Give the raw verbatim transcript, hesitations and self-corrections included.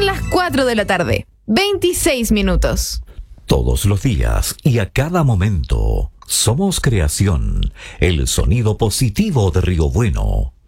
las cuatro de la tarde, veintiséis minutos. Todos los días y a cada momento, somos creación, el sonido positivo de Río Bueno.